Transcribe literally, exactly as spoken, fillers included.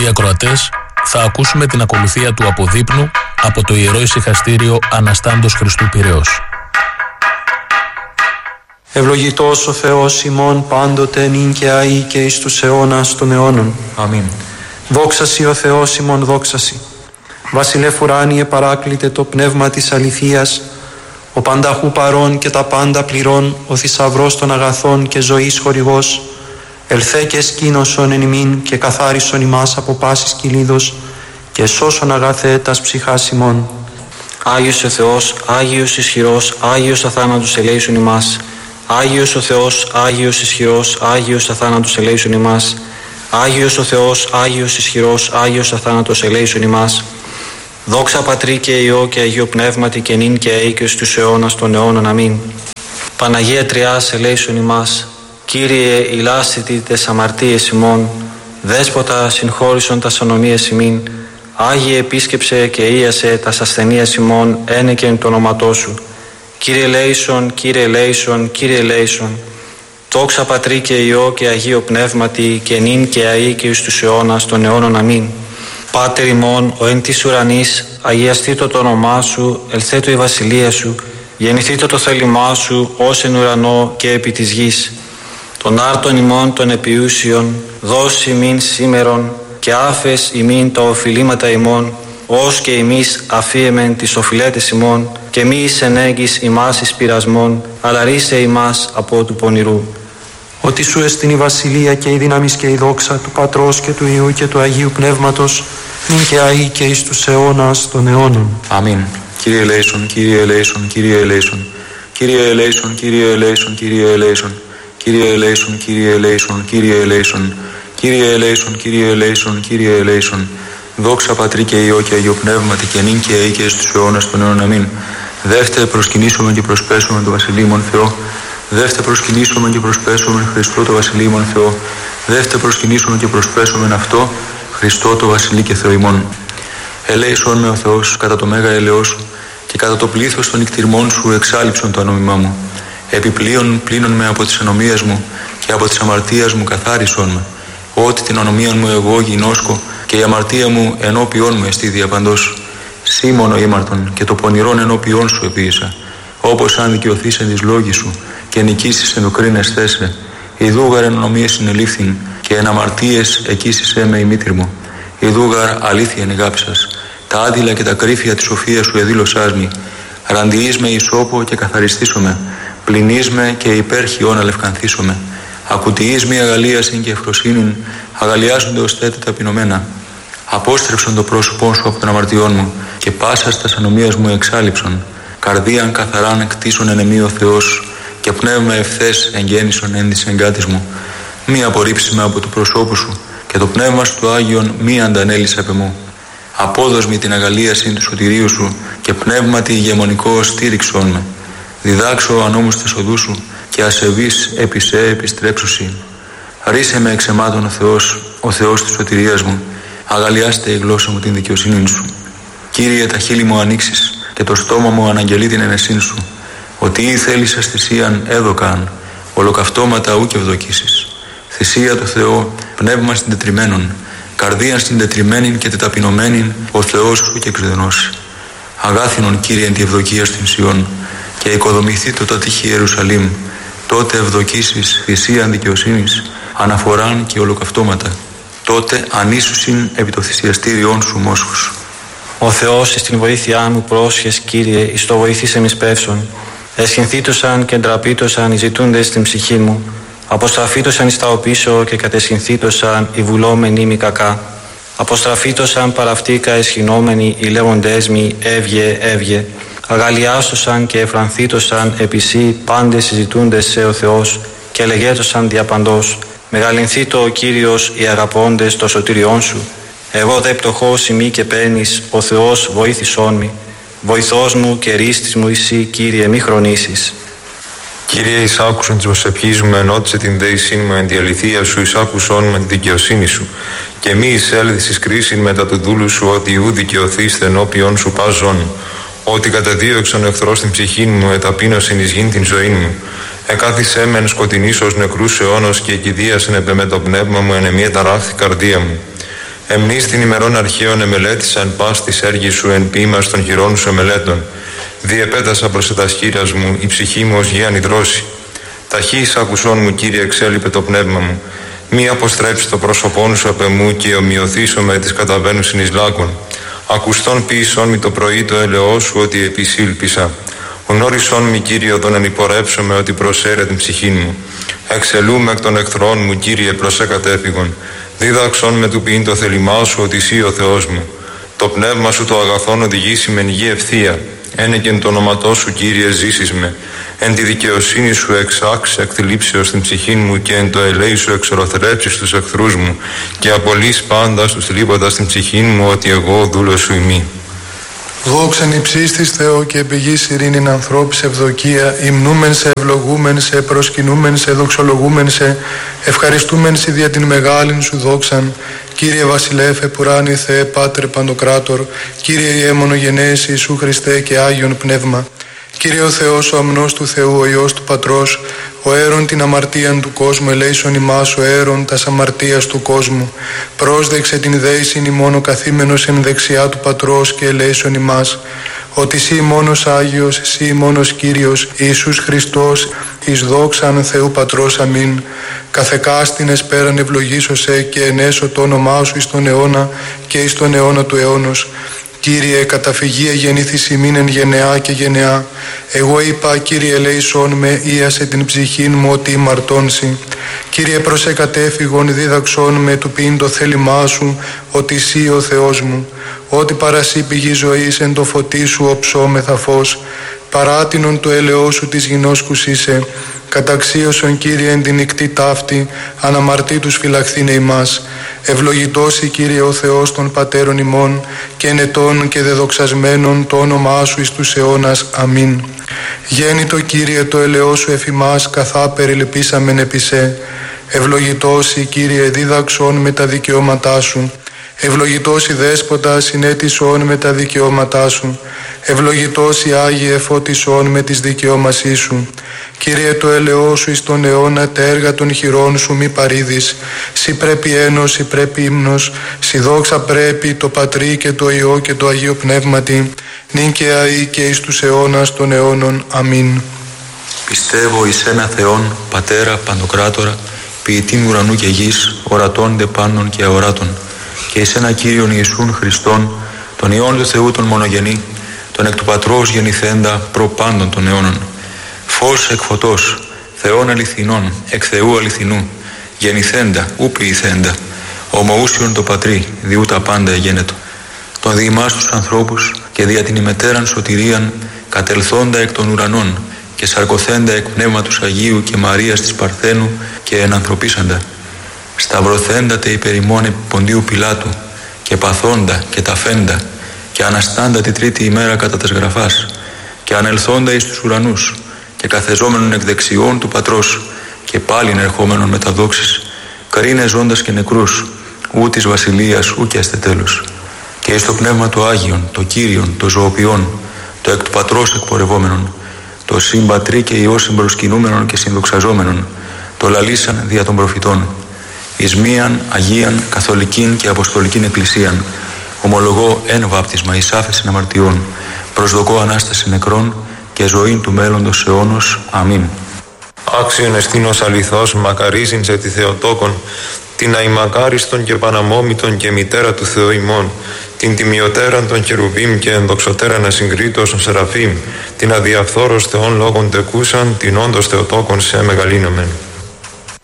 Οι ακροατές θα ακούσουμε την ακολουθία του αποδείπνου από το Ιερό Ησυχαστήριο Αναστάντος Χριστού Πειραιώς. Ευλογητός ο Θεός ημών πάντοτε νυν και αεί και εις τους αιώνας των αιώνων. Αμήν. Δόξα σοι ο Θεός ημών, δόξα σοι. Βασιλεύ ουράνιε παράκλητε το πνεύμα της αληθείας, ο πανταχού παρών και τα πάντα πληρών, ο θησαυρός των αγαθών και ζωής χορηγός, ελθέ και σκήνωσον εν ημίν και καθάρισον ημάς από πάσης κυλίδος και σώσον αγαθέ τας ψυχάς ημών. Άγιος ο Θεός, Άγιος ισχυρός, Άγιος αθάνατος ελέησον ημάς. Άγιος ο Θεός, Άγιος ισχυρός, Άγιος αθάνατος ελέησον ημάς. Άγιος ο Θεός, Άγιος ισχυρός, Άγιος αθάνατος ελέησον ημάς. Δόξα Πατρί και Υιό και Αγίο Πνεύματι και νυν και αεί και στους αιώνας των αιώνων. Αμήν. Παναγία Τριάς ελέησον ημάς. Κύριε ηλάσθητη τες αμαρτίες ημών, Δέσποτα συγχώρησον τας ανομίες ημίν, Άγιε επίσκεψε και ίασε τας ασθενείας ημών, ένεκεν το όνοματό σου. Κύριε ελέησον, Κύριε ελέησον, Κύριε ελέησον. Δόξα Πατρί και Υιό και Αγίο Πνεύματι και νυν και αεί και εις τους αιώνας των αιώνων. Αμήν. Πάτερ ημών, ο εν της ουρανής, αγιαστήτω το όνομά σου, ελθέτω η βασιλεία σου, γεννηθήτω το θέλημά σου, ως εν ουρανό και επί της γης. Των άρτων ημών των επιούσιων, δώσει ημίν σήμερον, και άφες ημίν τα οφειλήματα ημών, ως και εμείς αφίεμεν τις οφειλέτες ημών, και μη εις ενέγγις ημάς εις πειρασμών, αλλά ρίσε ημάς από του πονηρού. Ότι σου εστιν η βασιλεία και η δύναμις και η δόξα του Πατρός και του Υιού και του Αγίου Πνεύματος, νυν και αεί και εις τους αιώνας των αιώνων. Αμήν. Κύριε ελέησον, Κύριε ελέησον, Κύριε ελέησον. Κύριε ελέησον, Κύριε ελέησον, Κύριε ελέησον. Κύριε ελέησον, Κύριε ελέησον, Κύριε ελέησον. Κύριε ελέησον, Κύριε ελέησον, Κύριε ελέησον. Δόξα Πατρί και Υιό και Αγίο Πνεύματι και νυν και αεί και εις τους αιώνας των αιώνων. Αμήν. Δεύτε προσκυνήσουμε και προσπέσουμε το Βασιλείμον Θεό. Δεύτε προσκυνήσουμε και προσπέσουμε Χριστό το Βασιλείμον Θεό. Δεύτε προσκυνήσουμε και προσπέσουμε αυτό Χριστό το Βασιλεί και Θεό ημών. Ελέησον με ο Θεός κατά το μέγα ελαιό σου και κατά το πλήθος των νικτυρμών σου εξάλειψον το ανόμημά μου. Επιπλέον πλύνον με από τις ανομίες μου και από τις αμαρτίας μου καθάρισον με. Ότι την ανομία μου εγώ γινώσκω και η αμαρτία μου ενώπιόν μου εστί διαπαντός. Σήμωνο ήμαρτον και το πονηρόν ενώπιόν σου επίησα. Όπως αν δικαιωθείς εν της λόγης σου και νικήσεις εν το κρίνες θέσε. Ιδούγαρ εν ανομίες συνελήφθην και εν αμαρτίες εκείσισέ με η μήτρη μου. Ιδούγαρ αλήθεια εν αγάπησας. Τα άδειλα και τα κρύφια της σοφίας σου εδήλωσάς μη. Ραντιείς με ισόπο και καθαριστήσομαι. Πλυνείς με και υπέρχιον αλευκανθήσομαι. Ακουτιείς μη αγαλίασιν και ευφροσύνην, αγαλιάζονται ως θέτε ταπεινωμένα. Απόστρεψον το πρόσωπό σου από τον αμαρτιών μου και πάσα στα ανομίας μου εξάλειψον. Καρδίαν καθαράν κτίσον εν εμεί ο Θεός και πνεύμα ευθές εγγέννησον εν της εγκάτης μου. Μη απορρίψει με από του προσώπου σου και το πνεύμα σου το Άγιον μη αντανέλησε απ' εμού. Απόδοσμη την αγαλίαση του σωτηρίου σου και πνεύματι ηγεμονικό στήριξον με. Διδάξω ανώμους τες οδούς σου και ασεβείς επί σε επιστρέψουσι. Ρίσε με εξαιμάτων ο Θεός, ο Θεός της σωτηρίας μου. Αγαλιάστε η γλώσσα μου την δικαιοσύνη σου. Κύριε, τα χείλη μου ανοίξεις και το στόμα μου αναγγελεί την ενεσύν σου. Ότι ή θέλησες θυσίαν έδωκαν, ολοκαυτώματα ούκ ευδοκίσεις. Θυσία το Θεό, πνεύμα συντετριμένων, καρδίαν συντετριμένην και τεταπεινωμένην, ο Θεός σου και εξουδενώσει. Αγάθινον Κύριε εν τη ευδοκία στην Σιών, και οικοδομηθεί το τατύχη Ιερουσαλήμ, τότε ευδοκίσεις θυσίαν δικαιοσύνης, αναφοράν και ολοκαυτώματα. Τότε ανήσουσιν επί το θυσιαστήριόν σου μόσχους. Ο Θεός εις την βοήθειά μου πρόσχες, Κύριε, εις το βοήθησε μης πεύσον. Εσχυνθήτωσαν και ντραπήτωσαν οι ζητούντες στην ψυχή μου. Αποστραφήτωσαν εις τα οπίσω και κατεσχυνθήτωσαν οι βουλόμενοι μη κακά. Αποστραφήτωσαν παραυτήκα εσχυνόμενοι οι λέγοντές μη έβγε, έβγε. Αγαλιάσωσαν και εφρανθήτωσαν επί σύ πάντες συζητούντες σε ο Θεός και λεγέτωσαν διαπαντός. Μεγαλυνθήτω ο Κύριος οι αγαπώντες το σωτήριόν σου. Εγώ δε πτωχός ημί και παίρνεις, ο Θεός βοήθησόν μη. Βοηθός μου και ρίστης μου εσύ, Κύριε, μη χρονίσεις. Κύριε, εις άκουσον της προσευχής μου, ενώτισε την δέησή μου εν τη αληθεία σου, εις άκουσον με τη δικαιοσύνη σου. Και μη εισέλθεις εις κρίσιν μετά του δούλου σου, ότι ου δικαιωθείς ενώπιον σου πάζον. Ότι καταδίωξαν ο εχθρός την ψυχή μου, εταπείνωσιν εις γην την ζωή μου. Εκάθισέ μεν σκοτεινής ως νεκρούς αιώνος και εκηδίασεν επ' εμέ το πνεύμα μου, εν εμεί εταράχθη καρδία μου. Εμνείς την ημερών αρχαίων εμελέτησαν πας της έργης σου εν ποίημας των χειρών σου εμελέτων. Διεπέτασα προς ετας χείρας μου, η ψυχή μου ως γέαν υδρώσει. Ταχύς άκουσόν μου, Κύριε, εξέλιπε το πνεύμα μου. Μη αποστρέψει το πρόσωπόν σου απ' εμού και ομοιωθήσω με τις καταβαίνουσιν εις λάκων. Ακουστόν ποιησόν μη το πρωί το έλεό σου ότι επισήλπισα. Γνώρισόν μη, Κύριε, οδόν ενυπορεύσομαι ότι προσέρε την ψυχή μου. Εξελούμε εκ των εχθρών μου, Κύριε, προσέ κατέφυγον. Δίδαξον με του ποιήν το θέλημά σου ότι εσύ ο Θεός μου. Το πνεύμα σου το αγαθόν οδηγήσει με γη ευθεία. Ένεκεν το όνοματό σου, Κύριε, ζήσεις με. Εν τη δικαιοσύνη σου εξάξε εκ τη λήψεως την ψυχή μου και εν το ελέη σου εξορροθρέψεις τους εχθρούς μου και απολύς πάντα στους λείποντας την ψυχή μου ότι εγώ δούλος σου ημί. Δόξαν υψίστης Θεό και πηγής ειρήνην ανθρώπης ευδοκία, υμνούμεν σε, ευλογούμεν σε, προσκυνούμεν σε, δοξολογούμεν σε, ευχαριστούμεν σε δια την μεγάλην σου δόξαν. Κύριε Βασιλεύ, επουράνη Θεέ, Πάτρε Παντοκράτορ, Κύριε Ιε μονογενές Ιησού Χριστέ και Άγιον Πνεύμα. Κύριε ο Θεός, ο αμνός του Θεού, ο Υιός του Πατρός, ο αίρον την αμαρτίαν του κόσμου, ελέησον ημάς ο αίρον τας αμαρτίας του κόσμου. Πρόσδεξε την δέησιν ημών ο καθήμενος εν δεξιά του Πατρός και ελέησον ημάς. Ότι εσύ μόνος Άγιος, εσύ μόνος Κύριος, Ιησούς Χριστός, εις δόξαν Θεού Πατρός, αμήν. Καθεκάστην πέραν ευλογήσωσε και ενέσω το όνομά σου εις τον αιώνα και εις τον αιώνα του αιώνος. Κύριε, καταφυγία γεννήθης ημίν εν γενεά και γενεά. Εγώ είπα, Κύριε, ελέησόν με, ίασε την ψυχήν μου ότι ημαρτώνσι. Κύριε, προσέ κατέφυγον, δίδαξόν με του ποιήν το θέλημά σου, ότι εσύ ο Θεός μου. Ότι παρασύ πηγή ζωής εν το φωτί σου οψόμεθα φως. Παράτινον το έλεό σου της γινώσκους είσαι. Καταξίωσον, Κύριε, εν την νυχτή ταύτη, αναμαρτήτους φυλαχθήνε ημάς. Ευλογητώσει, Κύριε, ο Θεός των πατέρων ημών, και ενετών και δεδοξασμένων το όνομά σου εις τους αιώνας. Αμήν. Γέννητο, Κύριε, το έλεό σου εφ' ημάς, καθά περιλυπήσαμεν επί σε. Ευλογητώσει, Κύριε, δίδαξον με τα δικαιώματά σου. Ευλογητός η Δέσποτα, συνέτησον με τα δικαιώματά σου. Ευλογητός η Άγιε, φώτισον με τις δικαιώμασή σου. Κύριε, το έλεό σου εις τον αιώνα, τα έργα των χειρών σου μη παρήδεις. Συ πρέπει ένος, συ πρέπει ύμνος, συ δόξα πρέπει το Πατρί και το Υιό και το Αγίο Πνεύματι, νυν και αεί και εις τους αιώνας των αιώνων. Αμήν. Πιστεύω εις ένα Θεόν, Πατέρα, Παντοκράτορα, ποιητήν ουρανού και γης, ορατών δε πάντων και αοράτων, και εις ένα Κύριον Ιησούν Χριστόν, τον Υιόν του Θεού τον μονογενή, τον εκ του Πατρός γεννηθέντα προ πάντων των αιώνων. Φως εκ φωτός, Θεών αληθινών, εκ Θεού αληθινού, γεννηθέντα, ου ποιηθέντα, ομοούσιον το Πατρί, διού τα πάντα εγένετο. Τον διημάς τους ανθρώπους και δια την ημετέραν σωτηρίαν, κατελθόντα εκ των ουρανών και σαρκωθέντα εκ πνεύματος Αγίου και Μαρίας της Παρθένου και ενανθρωπίσαντα. Σταυρωθέντα τε υπερ ημών επί Ποντίου Πιλάτου και παθόντα και ταφέντα και αναστάντα τη τρίτη ημέρα κατά τας γραφάς και ανελθόντα εις τους ουρανούς και καθεζόμενον εκ δεξιών του Πατρός και πάλιν ερχόμενον με τα δόξης, κρίνε ζώντας και νεκρούς, ου της βασιλείας ου και αστε τέλος. Και εις το πνεύμα του Άγιον, το Κύριον, το ζωοποιόν, το εκ του Πατρός εκπορευόμενον, το συμπατρί και Υιό συμπροσκυνούμενον και συνδοξαζόμενον, το λαλήσαν δια των προφητών, εις μίαν Αγίαν Καθολικήν και Αποστολικήν Εκκλησίαν, ομολογώ εν βάπτισμα εις άφεσιν αμαρτιών, προσδοκώ Ανάσταση νεκρών και ζωήν του μέλλοντος αιώνος. Αμήν. Άξιον εστίνος αληθώς, μακαρίζειν σε τη Θεοτόκον, την αημακάριστον και παναμόμητον και μητέρα του Θεού ημών, την τιμιωτέραν των χερουβίμ και ενδοξωτέραν ασυγκρίτως των Σεραφείμ, την αδιαφθόρος Θεών λόγων τεκούσαν, την όντως Θεοτόκον σε μεγαλύνομεν.